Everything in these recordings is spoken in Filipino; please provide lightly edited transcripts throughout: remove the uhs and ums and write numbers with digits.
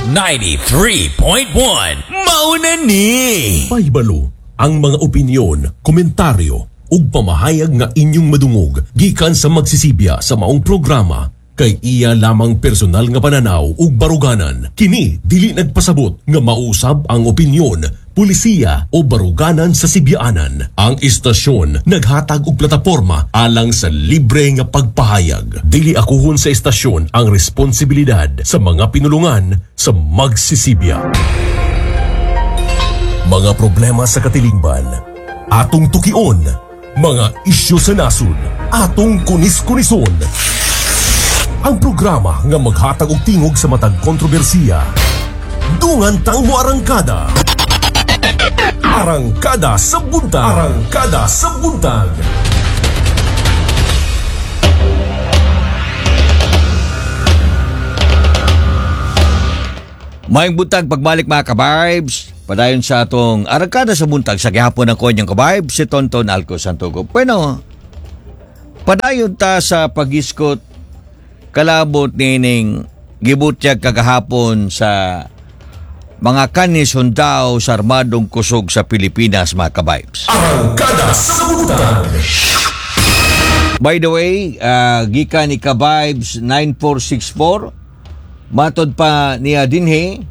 93.1 Mauna ni Pahibalo ang mga opinyon, komentaryo ug pamahayag nga inyong madungog gikan sa magsisibya sa maong programa kay iya lamang personal nga pananaw ug baruganan. Kini dili nagpasabot nga mausab ang opinyon, pulisiya o baruganan sa sibyaanan. Ang istasyon naghatag og plataporma alang sa libre nga pagpahayag. Dili akuhon sa istasyon ang responsibilidad sa mga pinulungan sa magsisibya. Mga problema sa katilingban, atong tukion. Mga isyu sa nasod, atong kunis-kunison. Ang programa nga maghatag og tingog sa matag kontrobersiya. Dungan tang mo arangkada. Arangkada sa buntag. Arangkada sa buntag. Maayong buntag pagbalik mga ka-vibes. Padayon sa atong arangkada sa buntag sa gihapon ng konyang ka-vibes si Tonton Alco Santogo. Pero padayon ta sa pagiskot kalabot nining gibutyag kagahapon sa mga kanis hundao sa armadong kusog sa Pilipinas mga ka-vibes. Arangkada sa buntag. By the way, gikan ni ka-vibes 9464 matod pa niya dinhi.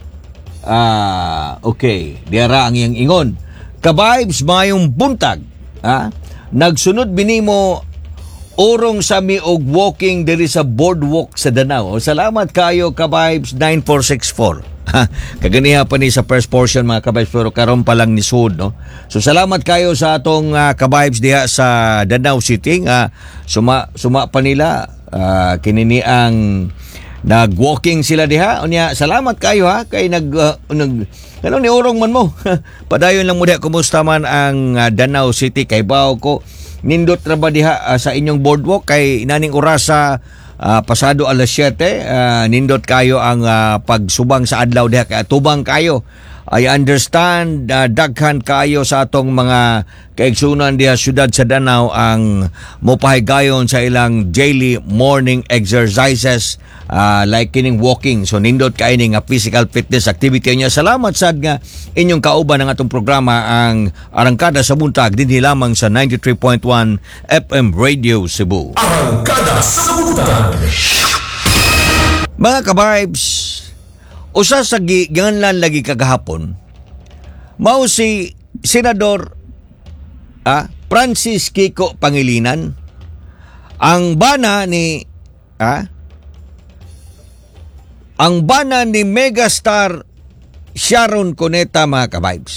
Okay, diara ang iyang ingon. Ka-vibes mayong buntag. Nagsunod binimo urong sa mi og walking diri sa boardwalk sa Danao. Salamat kayo ka-vibes 9464. Kaganiha pa ni sa first portion mga ka-vibes pero karon pa lang ni sud no. So salamat kayo sa atong ka-vibes diha sa Danao City. Suma pa nila kinini ang nag-walking sila diha. Unya salamat kayo kay nag ano ni urong man mo. Padayon lang mo diha kumusta man ang Danao City kay bawo ko nindot ra ba diha sa inyong boardwalk kay inaning orasa pasado alas 7 nindot kayo ang pagsubang sa adlaw diha kay tubang kayo. I understand daghan kayo sa atong mga kaigsunan diha syudad sa Danao ang mopahigayon sa ilang daily morning exercises like kining walking. So nindot kayo ning physical fitness activity niya. Salamat sad nga inyong kauban ng atong programa ang Arangkada sa Buntag dinhi lamang sa 93.1 FM Radio Cebu. Arangkada sa Buntag. Mga ka-vibes, usa sa giganlan lagi kagahapon mao si Senador Francis Kiko Pangilinan, ang bana ni megastar Sharon Cuneta mga ka-vibes.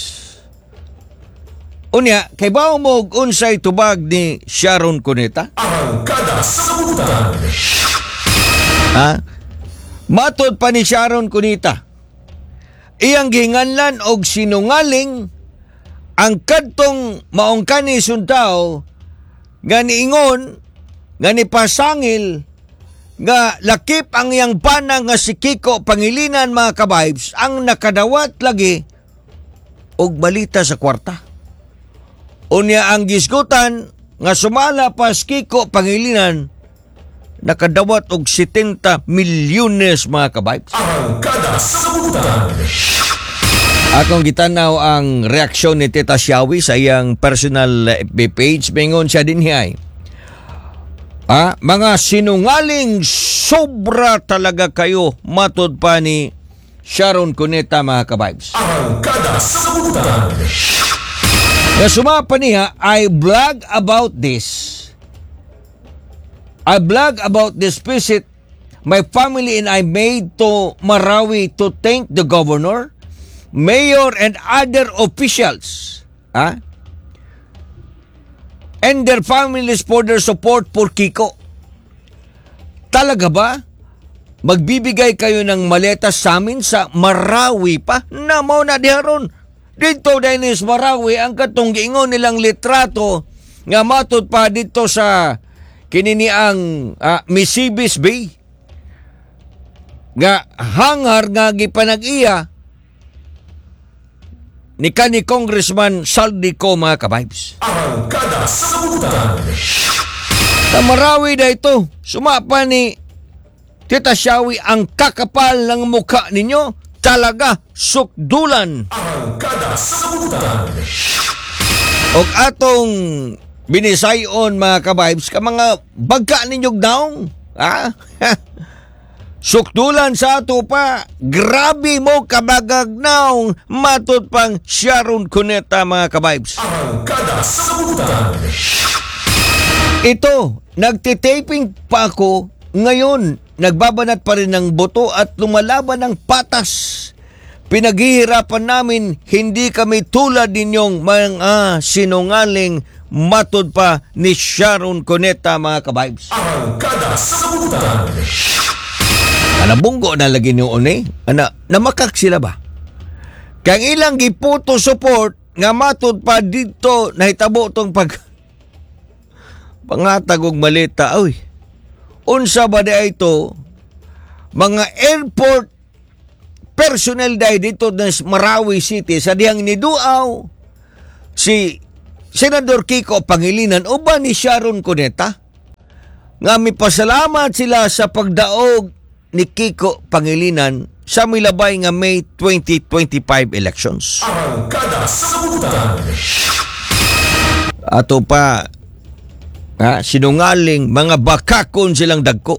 Unya kay bawo mo unsay tubag ni Sharon Cuneta? Arangkada sa Buntag. Matod pa ni Sharon Cuneta, iyang ginganlan og sinungaling ang kadtong maong kanis hundao nga niingon nga nipasangil nga lakip ang iyang bana nga si Kiko Pangilinan mga ka-vibes ang nakadawat lagi og balita sa kwarta. Unya ang gisgutan nga sumala pa si Kiko Pangilinan nakadawat og 70 milyones mga ka-vibes. Arangkada sa Buntag. Akong gitanaw ang reaksyon ni Tita Xiawi sa iyang personal FB page. Mingon siya din hiyay. Mga sinungaling sobra talaga kayo matod pa ni Sharon Cuneta mga ka-vibes. Arangkada sa Buntag. Nga sumapa niya, I blog about this visit my family and I made to Marawi to thank the governor, mayor, and other officials and their families for their support for Kiko. Talaga ba? Magbibigay kayo ng maletas sa amin sa Marawi pa? Namaw na diharon. Dito din is Marawi ang katong giingon nilang litrato nga matod pa dito sa kinini ang Misibis Bay nga hangar nga gipanag-iya ni Congressman Saldico mga ka-vibes. Arangkada sa Buntag. Sa Marawi na ito, sumapa ni Tita Shawi, ang kakapal ng mukha ninyo, talaga sukdulan. O atong binisayon mga kabibes, ka mga bagka ninyong daong. Sukdulan sa ato pa, grabe mo kabagagnaw, matod pang Sharon Cuneta mga kabibes. Ito, nagtitaping pa ako ngayon, nagbabanat pa rin ng boto at lumalaban ng patas. Pinaghihirapan namin, hindi kami tulad ninyong mga sinungaling, matod pa ni Sharon Cuneta mga kabibes. Anabunggo na lagi niyo une? Namakak sila ba? Kang ilang giputo support nga matod pa dito nahitabo tong pangatag og malita. Uy, unsa ba di ito? Mga airport personnel dahil dito na Marawi City sa diyang niduaw si Senador Kiko Pangilinan o ba ni Sharon Cuneta? Nga mipasalamat sila sa pagdaog ni Kiko Pangilinan sa milabay nga May 2025 elections. Ato pa, sinungaling, mga bakakon silang dagko.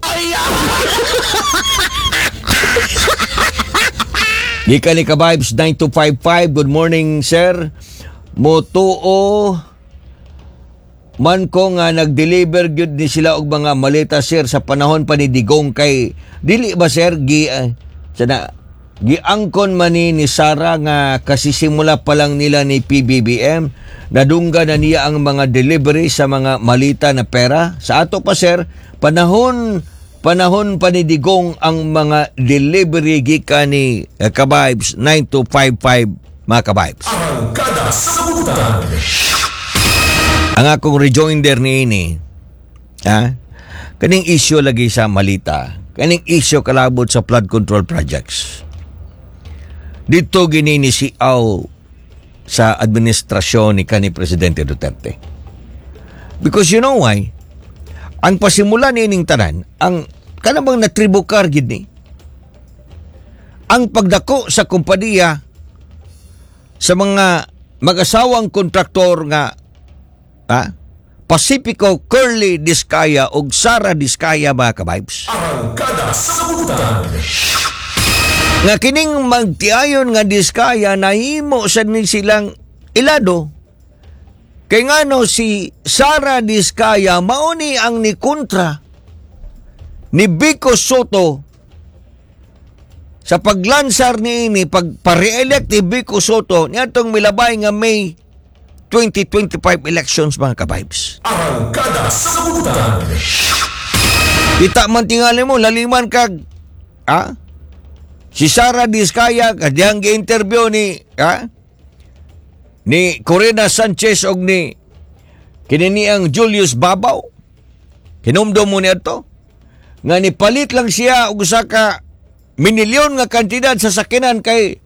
Gikan ni Ka-Vibes 9255, good morning sir. Motuo man ko nga nag-deliver gyud ni sila og mga maleta sir sa panahon pa ni Digong kay dili ba sir giangkon man ni Sara nga kasisimula pa lang nila ni PBBM nadungga na niya ang mga delivery sa mga malita na pera sa ato pa sir panahon pa ni Digong ang mga delivery gikan ni Ka-Vibes 9255 mga Ka-Vibes. Ang akong rejoinder ni ini, kaning issue lagi sa malita, kaning issue kalabot sa flood control projects. Dito ginini si sa administrasyon ni kanhi Presidente Duterte. Because you know why? Ang pasimula ni ining tanan, ang kanabang natribukar gid ni. Ang pagdako sa kumpanya sa mga mag-asawang kontraktor nga Pacifico Curly Diskaya ug Sara Diskaya mga Ka-Vibes. Nga kining magtiayon nga Diskaya nahimo sa ni silang ilado. Kay ngano si Sara Diskaya mauni ang ni kontra ni Vico Soto sa paglansar ni ini pagpa-re-elect ni Vico Soto niadtong milabay nga May 2025 elections mga Ka-Vibes. Kita man tingali mo laliman kag si Sara Diskaya kadiyang gi-interview ni Corina Sanchez og ni kininiang Julius Babaw. Hinumdum mo niya to nga nipalit lang siya og usa ka minilyon nga kantidad sa sakinan kay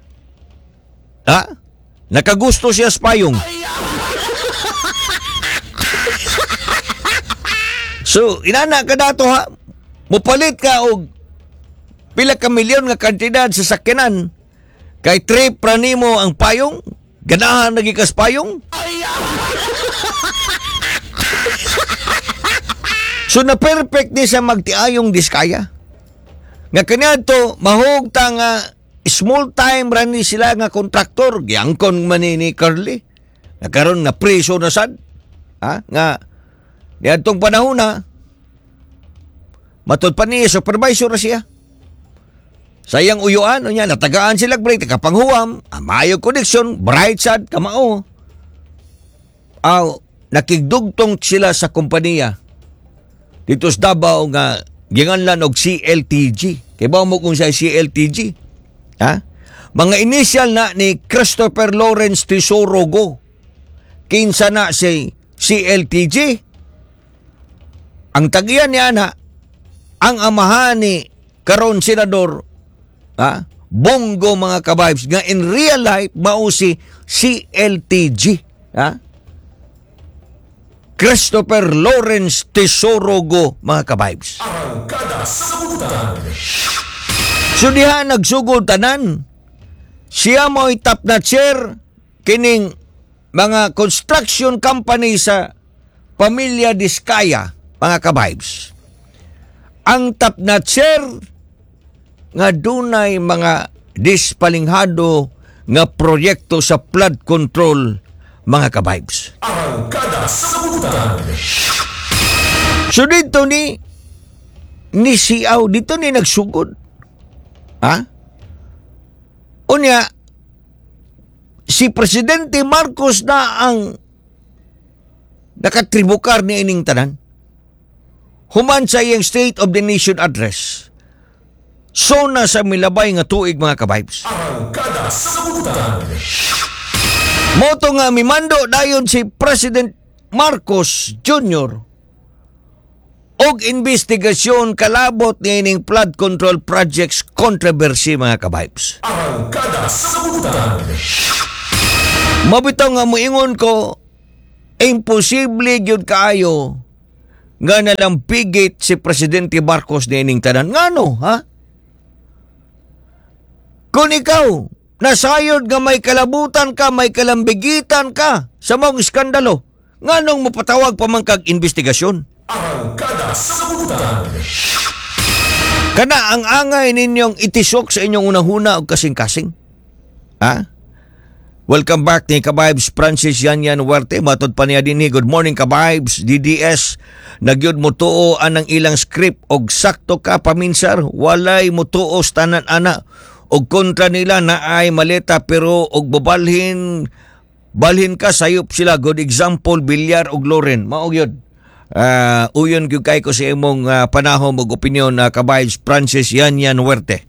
nakagusto siya sa payong. So, inana ka dato mupalit ka og pila ka milyon nga kantidad sa sakinan kay trip ra nimo ang payong, ganahan lagi ka sa payong. So, na perfect ni sa magtiayong Diskaya. Nga kanyato, mahugta nga small time ran ni sila nga kontraktor giangkon man ni Curly nakaron na preso na sad nga niadtong panahon na matod pa ni supervisor na siya sayang uyuan niya natagaan sila break takapanghuam mayo connection bright sad kamao nakigdugtong sila sa kompanya dito sa Davao nga ginganlan og CLTG kay ba mo kung sa CLTG mga initial na ni Christopher Lawrence Tesorogo. Kinsa na si CLTG. Ang tagiyan niya na ang amahan ni karon senador Bongo mga Ka-Vibes nga in real life mao si CLTG. Christopher Lawrence Tesorogo, mga kabibes. So diha nagsugod tanan. Siya mo'y top na chair kining mga construction company sa Pamilya Diskaya, mga kabibes. Ang top na chair nga dunay mga dispalinghado nga proyekto sa flood control, mga kabibes. So dito ni siyaw, dito ni nagsugod. Ha? Unya, si Presidente Marcos na ang nakatribukar ni ining tanan. Human sa iyang State of the Nation address. So na sa milabay nga tuig, mga kabibes. Moto nga mimando dayon si President Marcos Jr. og investigasyon kalabot niining flood control projects controversy, mga kabibes. Mabitaw nga moingon ko, imposible gyud kaayo nga nalampigit si Presidente Marcos niining tanan. Ngano, ha? Kung ikaw nasayod nga may kalabutan ka, may kalambigitan ka sa mong iskandalo, nganong mapatawag pa man kag investigasyon? Kana ang angay ninyong itisok sa inyong unahuna o kasing-kasing. Ha? Welcome back ni Kabibes Francis Yanyan Huerte. Matod pa niya din. Good morning, Kabibes. DDS, nagyod mo tuo anang ilang script og sakto ka paminsar. Walay mo tuo tanan ana. Og kontra nila na ay maleta pero og babalhin ka sayop sila. Good example, Villar og Loren. Mao gyud. Uyon gyud kay ko sa imong panahon og opinyon na Kabibes Francis Yanyan Huerte.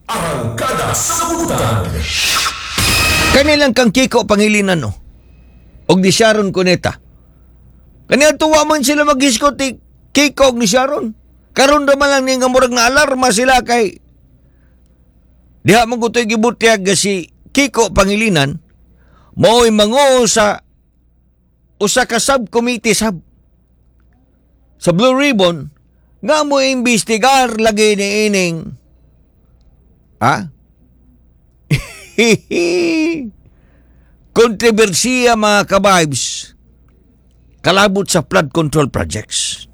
Kanilang kang Kiko Pangilinan, no? Og ni Sharon Cuneta. Kanilang tuwa man sila mag-iskot ni Kiko og ni Sharon. Karon naman lang nga murag na alarma sila kay diha man ko to'y gibutyag si Kiko Pangilinan mo'y manguo sa usa ka subcommittee sa Blue Ribbon nga mo imbestigar lagi ni ining kontrobersiya, mga kabibes, kalabot sa flood control projects.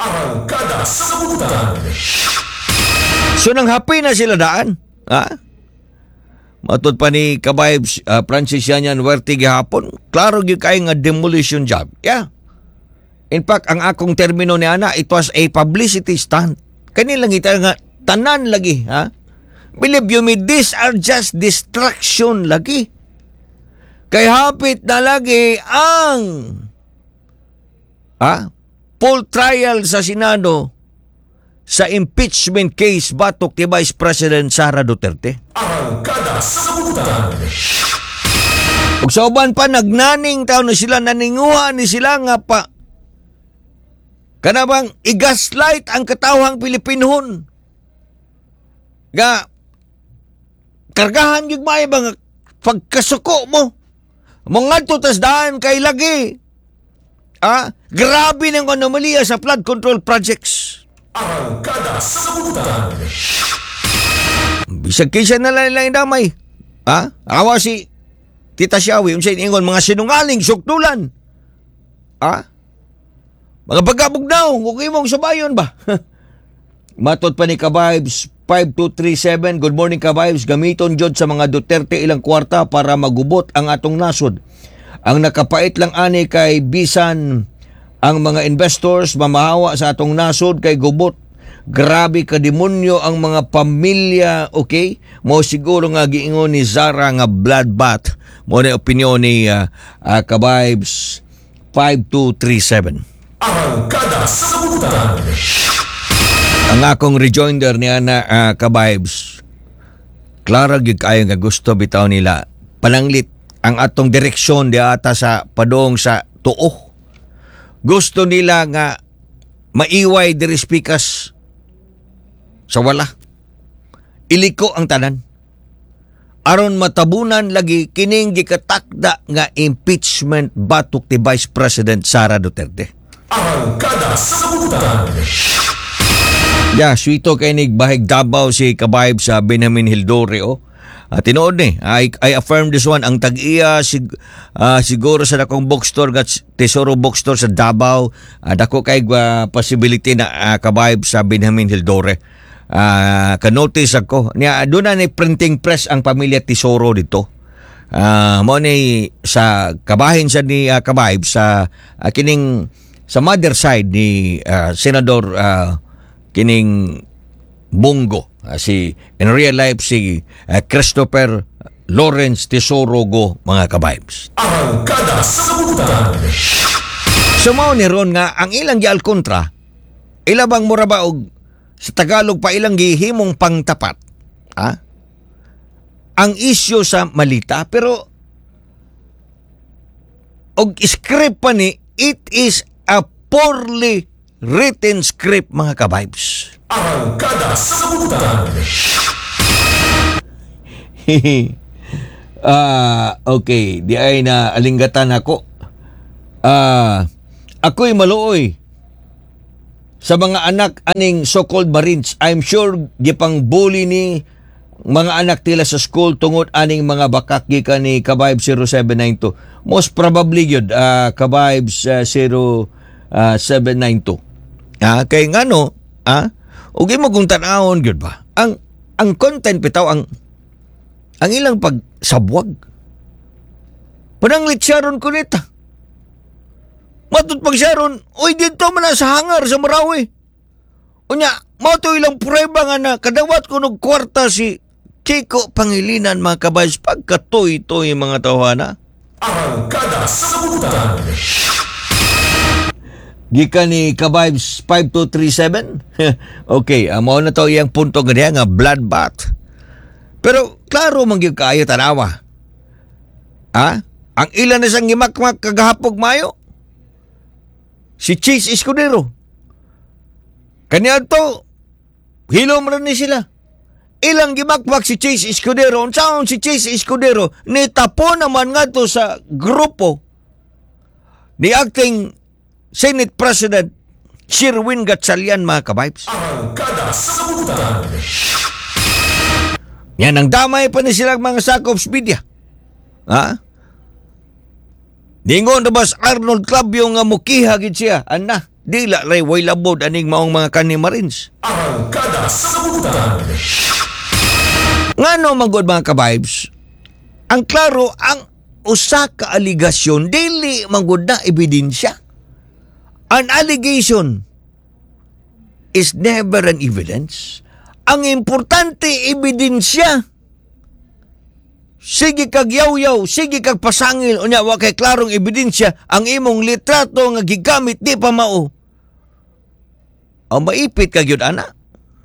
So nang happy na sila daan, matod pa ni Kabibes Francis Yanyan Huerte gihapon, klaro gyud kay nga demolition job. Yeah. In fact, ang akong termino ni ana, it was a publicity stunt. Kanilang ita nga tanan lagi, ha? Believe you me, these are just distraction lagi. Kay hapit na lagi ang full trial sa Senado sa impeachment case batok ni Vice President Sara Duterte. Ug sa uban pa nagnaning taon na sila, naninguha ni sila nga pa kanabang i-gaslight ang katawhang Pilipinhon. Nga kargahan yung may bang pagkasuko mo. Mga tutasdaan kay lagi. Grabe ng anomalya sa flood control projects. Bisag kisa na lang damay. Awa si Tita Siawi, unsay ingon mga sinungaling sukdulan. Mga pagkabugnaw, kung imong subayon ba? Matod pa ni Kabibes 5237. Good morning, Kabibes. Gamiton jud sa mga Duterte ilang kwarta para magubot ang atong nasod. Ang nakapait lang ani kay bisan ang mga investors mamahawa sa atong nasod kay gubot. Grabe ka demonyo ang mga pamilya, okay? Mo siguro nga giingon ni Zara nga bloodbath. Mo na opinyon ni Kabibes 5237. Ang akong rejoinder niya na Kabibes, klaro gyud kayo nga gusto bitaw nila pananglit ang atong direksyon di ata sa padong sa tuo. Gusto nila nga maiway diri spikas sa wala. Iliko ang tanan. Aron matabunan lagi kining gikatakda nga impeachment batok ti Vice President Sara Duterte. Arangkada sa Kabutan. Ya, swito kay Bahig Davao si kabayb sa Benjamin Hildore, oh. Tinuod ni, I affirm this one, ang tag-iya siguro sa dakong bookstore gat Tesoro Bookstore sa Davao, dako kay possibility na kabayb sa Benjamin Hildore. Ka-notice ako, niya doon na ni printing press ang pamilya Tesoro dito. Mo ni sa kabahin sa ni kabayb sa kining sa mother side ni Senador kining Bongo, si in real life si Christopher Lawrence Tesoro Go, mga kabibes. Arangkada sa Kabutan. Sumaw ni ron nga ang ilang gial kontra, ilabang muraba og sa Tagalog pa ilang gihimong pangtapat. Ang isyu sa malita, pero og script pa ni, it is a poorly written script, mga kabibes. Arangkada sa Kabutan. Okay, di ay na alinggatan ako. Ako'y maluoy sa mga anak aning so-called Marines. I'm sure gipang bully ni mga anak tila sa school tungod aning mga bakak gikan ni Kabibes 0792. Most probably yun, Kabibes 0792. Kay ngano, ugay mo kung tanahon gyud ba? Ang content bitaw ang ilang pagsabwag. Pananglit Sharon kunita. Matut pag Sharon, oy dito man na sa hangar sa Marawi. Unya, mato ilang prueba nga na kadawat ko ng kwarta si Chico Pangilinan, mga kabays, pagkatoy-toy mga tawana. Arangkada sa Kabutan. Gikan ni Kabibes 5237. Okay, mo na to iyang punto nga bloodbath. Pero klaro man gyud kaayo tanawa. Ang ilan na sang gimakmak kagahapog mayo. Si Chase Escudero. Kanya to hilom ra ni sila. Ilang gimakmak si Chase Escudero. Unsaon si Chase Escudero ni tapo naman nga to sa grupo ni acting Senate President Sherwin Gatchalian, mga kabibes. Arangkada sa Kabutan. Yan ang damay pa ni silang mga Sakops media. Dingon na bas Arnold Club yung mukiha gid siya. Ana, dila ray way labod aning maong mga kani Marines. Arangkada sa Kabutan. Ngano magod, mga kabibes? Ang klaro, ang usa ka aligasyon dili magod na ebidensya. An allegation is never an evidence. Ang importante, ebidensya. Sige kag yaw-yaw, sige kag pasangil, unya wa kay klarong ebidensya, ang imong litrato nga gigamit di pa mao. Ang maipit kag yun, ana.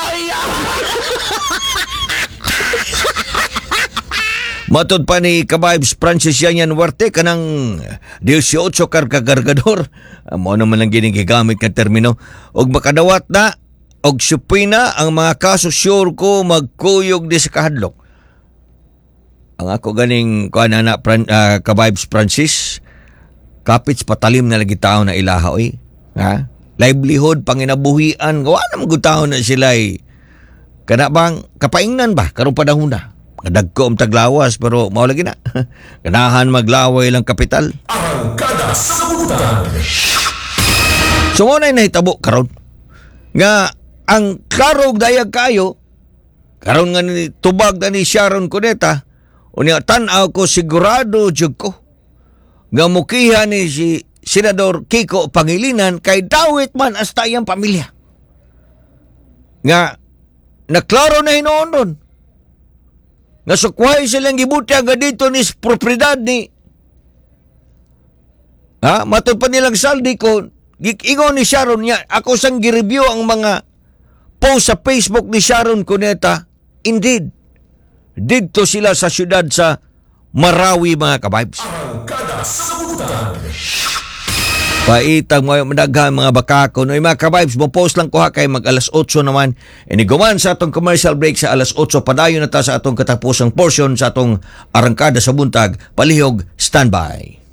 Matod pa ni Kabibes Francis Yanyan Huarte kanang 18 karkagargador. Mo naman lang ginigamit nga termino. Og makadawat na og supina ang mga kaso, sure ko magkuyog di sa kahadlok. Ang ako ganing kuanana Kabibes Francis, kapits patalim na lagi tao na ilaha oy. Livelihood panginabuhian, gawa na magutaw na sila kana bang kapaingnan ba karon panahon na. Kadagko ang taglawas pero mao lagi na. Ganahan maglaway lang kapital. Arangkada sa Kabutan. So mo na nahitabo karon nga ang karog dayag kayo karon nga ni tubag na ni Sharon Cuneta unya tan-aw ko sigurado jud ko nga mukiha ni si Senador Kiko Pangilinan kay dawit man hasta iyang pamilya. Nga naklaro na hinoon ron. Nasukwahay silang gibuti agad dito ni propriedad ni matod pa nilang saldi ko ingon ni Sharon niya ako sang gi-review ang mga post sa Facebook ni Sharon Cuneta. Indeed dito sila sa syudad sa Marawi, mga kabibes. Arangkada sa Kabutan. Paitang mga madaghan mga bakakon. Ay mga kabibes, mo post lang ko ha kay mag alas 8 naman. Iniguman sa atong commercial break sa alas 8. Padayon na ta sa atong katapusang portion sa atong Arangkada sa Buntag. Palihog, standby.